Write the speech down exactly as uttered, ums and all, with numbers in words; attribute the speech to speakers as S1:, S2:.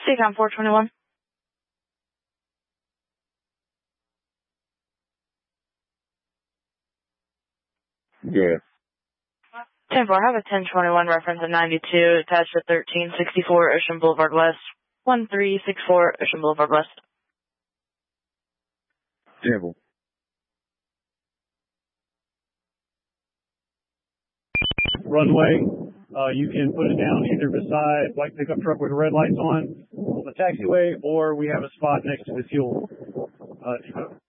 S1: Seacom four twenty-one.
S2: Yeah.
S1: ten four, I have a ten twenty-one reference at ninety-two attached to thirteen sixty-four Ocean Boulevard West. one three six four Ocean Boulevard West.
S2: Temple.
S3: Runway, uh, you can put it down either beside white pickup truck with red lights on, on the taxiway, or we have a spot next to the fuel uh, depot.